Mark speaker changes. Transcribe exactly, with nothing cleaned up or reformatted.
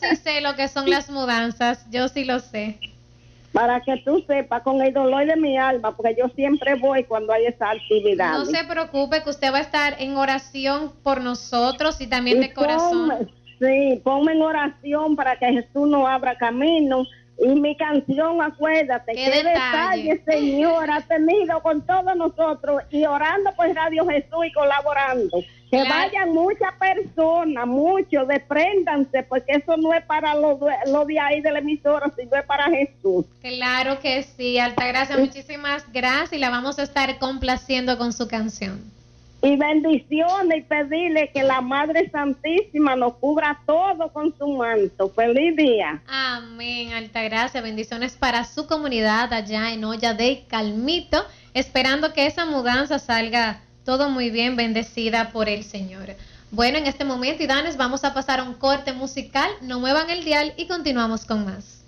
Speaker 1: sí sé lo que son las mudanzas, yo sí lo sé.
Speaker 2: Para que tú sepas, con el dolor de mi alma, porque yo siempre voy cuando hay esa actividad.
Speaker 1: No se preocupe que usted va a estar en oración por nosotros y también
Speaker 2: y
Speaker 1: de corazón.
Speaker 2: Ponme, sí, ponme en oración para que Jesús nos abra camino. Y mi canción, acuérdate,
Speaker 1: qué,
Speaker 2: qué
Speaker 1: detalle,
Speaker 2: detalle, Señor, ha tenido con todos nosotros y orando por Radio Jesús y colaborando. Que
Speaker 1: claro.
Speaker 2: Vayan muchas personas, muchos, despréndanse, porque eso no es para los lo de ahí de la emisora, sino es para Jesús.
Speaker 1: Claro que sí, Altagracia, muchísimas gracias y la vamos a estar complaciendo con su canción.
Speaker 2: Y bendiciones y pedirle que la Madre Santísima nos cubra todo con su manto. Feliz día.
Speaker 1: Amén, Altagracia. Bendiciones para su comunidad allá en Olla de Calmito. Esperando que esa mudanza salga todo muy bien, bendecida por el Señor. Bueno, en este momento, Idanes, vamos a pasar a un corte musical. No muevan el dial y continuamos con más.